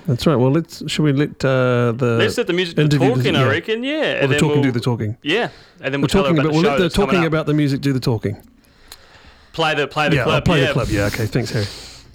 That's right. Well, should we let Let's let the music do the talking, I reckon, yeah. Or the talking do the talking. Yeah, and then we'll tell her about the show. We'll let the talking about the music do the talking. Play the clip. I'll play the clip. Yeah, okay. Thanks, Harry.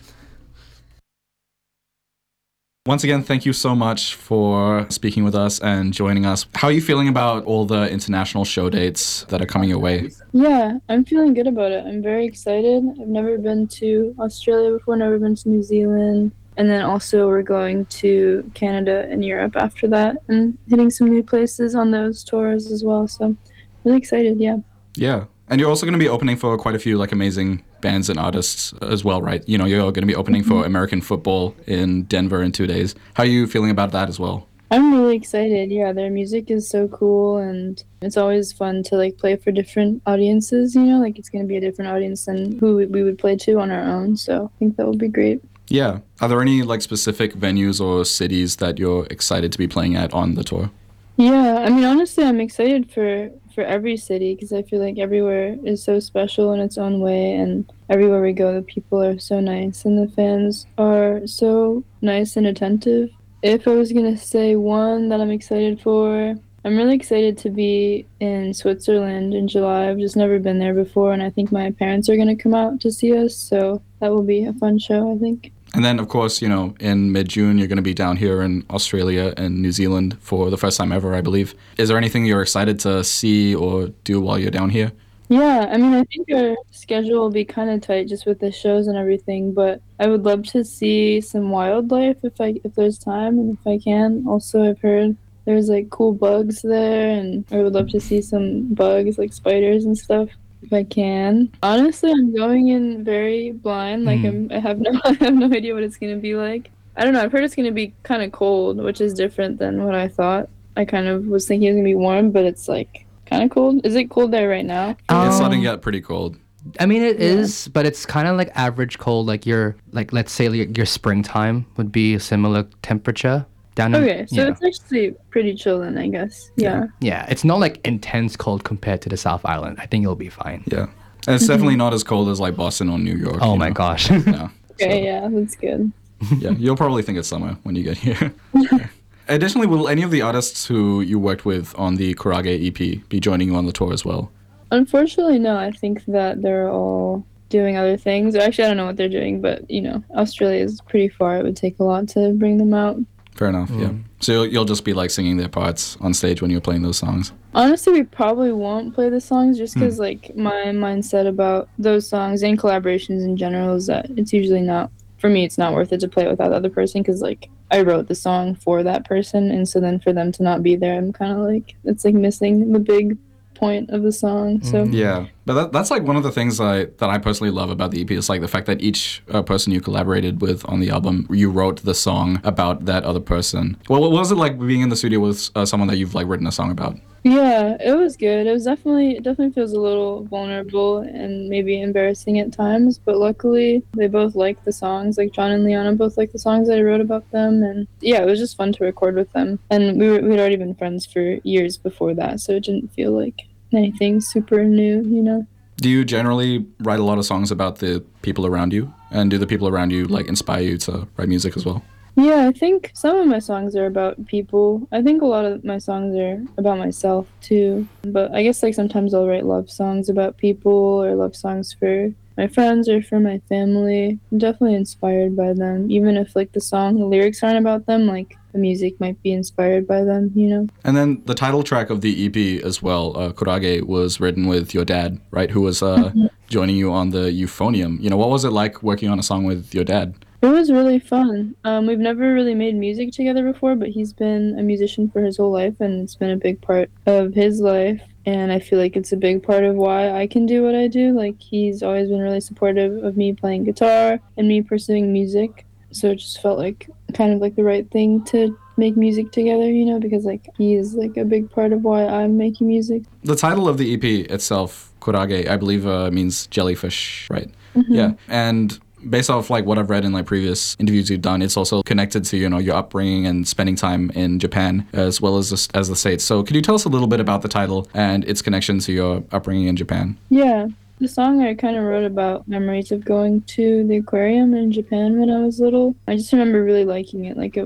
Once again, thank you so much for speaking with us and joining us. How are you feeling about all the international show dates that are coming your way? Yeah, I'm feeling good about it. I'm very excited. I've never been to Australia before, never been to New Zealand. And then also we're going to Canada and Europe after that and hitting some new places on those tours as well. So I'm really excited, yeah. Yeah. And you're also going to be opening for quite a few like amazing bands and artists as well, right? You know, you're going to be opening for American Football in Denver in 2 days. How are you feeling about that as well? I'm really excited. Yeah, their music is so cool, and it's always fun to like play for different audiences, you know, like it's going to be a different audience than who we would play to on our own. So I think that will be great. Yeah. Are there any like specific venues or cities that you're excited to be playing at on the tour? Yeah, I mean, honestly, I'm excited for every city because I feel like everywhere is so special in its own way, and everywhere we go, the people are so nice and the fans are so nice and attentive. If I was going to say one that I'm excited for, I'm really excited to be in Switzerland in July. I've just never been there before, and I think my parents are going to come out to see us, so that will be a fun show, I think. And then, of course, you know, in mid-June, you're going to be down here in Australia and New Zealand for the first time ever, I believe. Is there anything you're excited to see or do while you're down here? Yeah, I mean, I think our schedule will be kind of tight just with the shows and everything, but I would love to see some wildlife if there's time and if I can. Also, I've heard there's like cool bugs there, and I would love to see some bugs like spiders and stuff. If I can. Honestly, I'm going in very blind. Like I have no idea what it's gonna be like. I don't know. I've heard it's gonna be kind of cold, which is different than what I thought. I kind of was thinking it was gonna be warm, but it's like kind of cold. Is it cold there right now? It's starting to get pretty cold. I mean, it is, but it's kind of like average cold. Like let's say your springtime would be a similar temperature. Okay, so it's actually pretty chill then, I guess. Yeah. Yeah, it's not like intense cold compared to the South Island. I think it'll be fine. Yeah. And it's definitely not as cold as like Boston or New York. Oh my gosh. Yeah. Okay, yeah, that's good. Yeah, you'll probably think it's summer when you get here. Additionally, will any of the artists who you worked with on the Kurage EP be joining you on the tour as well? Unfortunately, no. I think that they're all doing other things. Actually, I don't know what they're doing, but, you know, Australia is pretty far. It would take a lot to bring them out. Fair enough, yeah. So you'll just be like singing their parts on stage when you're playing those songs? Honestly, we probably won't play the songs just because like my mindset about those songs and collaborations in general is that it's usually not, for me, it's not worth it to play without the other person because like I wrote the song for that person, and so then for them to not be there, I'm kind of like, it's like missing the big point of the song. So yeah, but that's like one of the things that I personally love about the EP is like the fact that each person you collaborated with on the album, you wrote the song about that other person. Well, what was it like being in the studio with someone that you've like written a song about? Yeah, it was good. It definitely feels a little vulnerable and maybe embarrassing at times, but luckily they both like the songs. Like John and Liana both like the songs that I wrote about them, and yeah, it was just fun to record with them. And we'd already been friends for years before that, so it didn't feel like anything super new, you know. Do you generally write a lot of songs about the people around you? And do the people around you like inspire you to write music as well? Yeah, I think some of my songs are about people. I think a lot of my songs are about myself too. But I guess like sometimes I'll write love songs about people or love songs for my friends or for my family. I'm definitely inspired by them. Even if like the lyrics aren't about them, like the music might be inspired by them, you know? And then the title track of the EP as well, Kurage, was written with your dad, right? Who was joining you on the Euphonium. You know, what was it like working on a song with your dad? It was really fun. We've never really made music together before, but he's been a musician for his whole life, and it's been a big part of his life. And I feel like it's a big part of why I can do what I do. Like, he's always been really supportive of me playing guitar and me pursuing music. So it just felt like kind of like the right thing to make music together, you know, because like he is like a big part of why I'm making music. The title of the EP itself, Kurage, I believe means jellyfish, right? Yeah. And based off like what I've read in like previous interviews you've done, it's also connected to, you know, your upbringing and spending time in Japan as well as the States. So could you tell us a little bit about the title and its connection to your upbringing in Japan? Yeah. The song I kind of wrote about memories of going to the aquarium in Japan when I was little. I just remember really liking it. Like, it